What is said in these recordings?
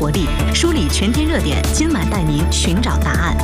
活力，梳理全天热点。今晚带您寻找答案。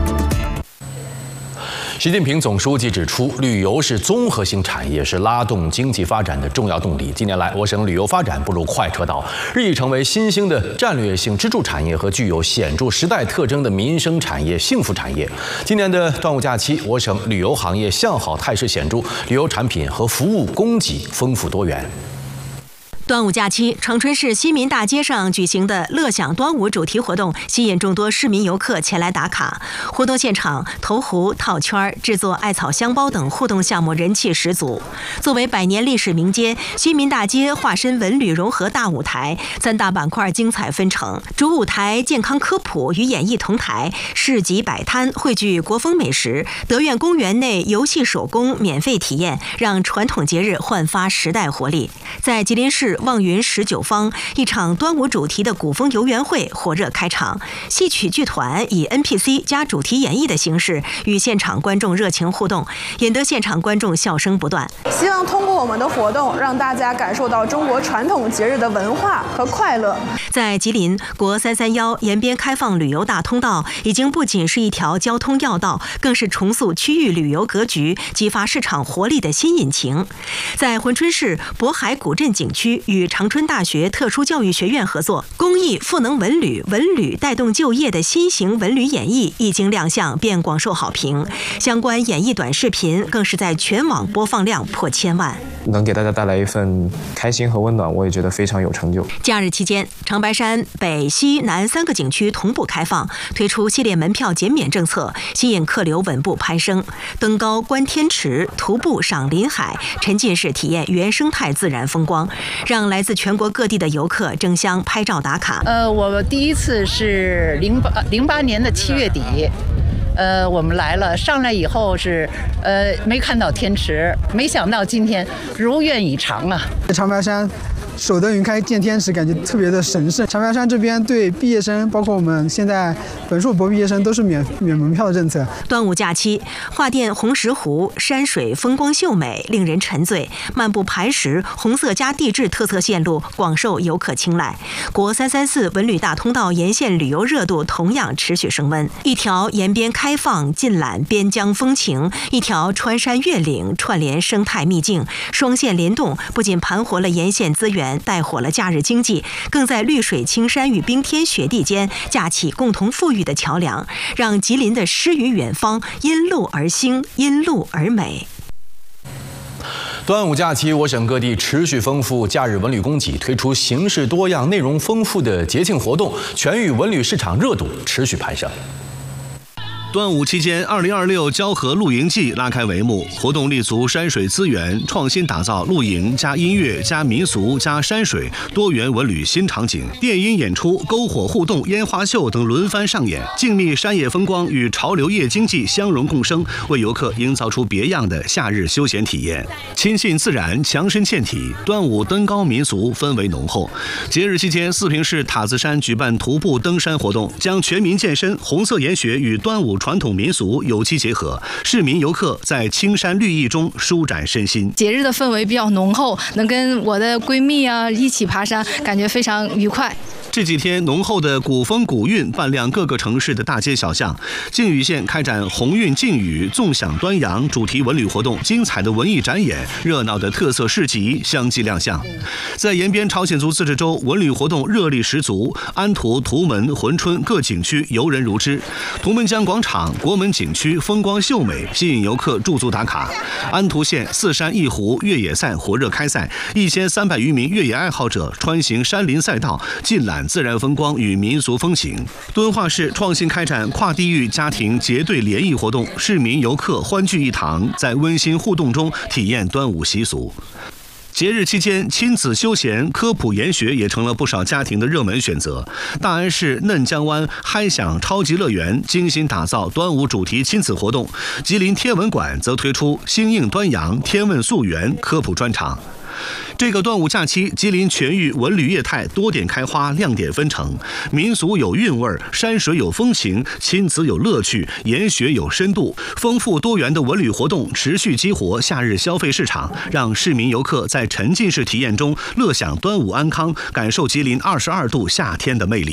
习近平总书记指出，旅游是综合性产业，是拉动经济发展的重要动力。近年来，我省旅游发展步入快车道，日益成为新兴的战略性支柱产业和具有显著时代特征的民生产业、幸福产业。今年的端午假期，我省旅游行业向好态势显著，旅游产品和服务供给丰富多元。 端午假期，长春市西民大街上举行的乐享端午主题活动，吸引众多市民游客前来打卡。活动现场，投壶、套圈、制作艾草香包等互动项目人气十足。作为百年历史名街，西民大街化身文旅融合大舞台，三大板块精彩纷呈。主舞台健康科普与演艺同台，市集摆摊汇聚国风美食，德苑公园内游戏手工免费体验，让传统节日焕发时代活力。在吉林市望云19坊，一场端午主题的古风游园会火热开场。戏曲剧团以 NPC 加主题演绎的形式与现场观众热情互动，引得现场观众笑声不断。 希望通过我们的活动，让大家感受到中国传统节日的文化和快乐。 在吉林，国331沿边开放旅游大通道已经不仅是一条交通要道，更是重塑区域旅游格局、激发市场活力的新引擎。在珲春市渤海古镇景区与长春大学特殊教育学院合作，公益赋能文旅，文旅带动就业的新型文旅演绎一经亮相便广受好评，相关演绎短视频更是在全网播放量破1000万。 能给大家带来一份开心和温暖，我也觉得非常有成就。 假日期间，长白山北、西、南3个景区同步开放，推出系列门票减免政策，吸引客流稳步攀升。登高观天池，徒步赏林海，沉浸式体验原生态自然风光，让来自全国各地的游客争相拍照打卡。 我第一次是08年的7月底。我们来了，上来以后是没看到天池，没想到今天如愿以偿啊！ 长白山守得云开见天池，感觉特别的神圣。长白山这边对毕业生，包括我们现在本硕博毕业生都是免门票的政策。 端午假期，画殿红石湖山水风光秀美，令人沉醉；漫步磐石，红色加地质特色线路广受游客青睐。国334文旅大通道沿线旅游热度同样持续升温。一条沿边开放尽览边疆风情，一条穿山越岭串联生态秘境，双线联动，不仅盘活了沿线资源，带火了假日经济，更在绿水青山与冰天雪地间架起共同富裕的桥梁，让吉林的诗与远方因路而兴，因路而美。 端午假期，我省各地持续丰富假日文旅供给，推出形式多样、内容丰富的节庆活动，全域文旅市场热度持续攀升。 端午期间，2026交河露营季拉开帷幕，活动立足山水资源，创新打造露营加音乐加民俗加山水多元文旅新场景。电音演出、篝火互动、烟花秀等轮番上演，静谧山野风光与潮流夜经济相融共生，为游客营造出别样的夏日休闲体验。亲近自然，强身健体，端午登高民俗氛围浓厚。节日期间，四平市塔子山举办徒步登山活动，将全民健身、红色研学与端午传统民俗有机结合，市民游客在青山绿意中舒展身心。 节日的氛围比较浓厚，能跟我的闺蜜一起爬山，感觉非常愉快。 这几天，浓厚的古风古韵伴亮各个城市的大街小巷。靖宇县开展鸿运靖宇、纵享端阳主题文旅活动，精彩的文艺展演、热闹的特色市集相继亮相。在延边朝鲜族自治州，文旅活动热力十足，安图、图门、珲春各景区游人如织。图门江广场、国门景区风光秀美，吸引游客驻足打卡。安图县4山1湖越野赛火热开赛，1300余名越野爱好者穿行山林赛道，尽览自然风光与民俗风情。敦化市创新开展跨地域家庭结对联谊活动，市民游客欢聚一堂，在温馨互动中体验端午习俗。节日期间，亲子休闲、科普研学也成了不少家庭的热门选择。大安市嫩江湾嗨享超级乐园精心打造端午主题亲子活动，吉林天文馆则推出星映端阳、天问溯源科普专场。这个端午假期，吉林全域文旅业态多点开花，亮点纷呈，民俗有韵味，山水有风情，亲子有乐趣，研学有深度，丰富多元的文旅活动持续激活夏日消费市场，让市民游客在沉浸式体验中乐享端午安康，感受吉林22度夏天的魅力。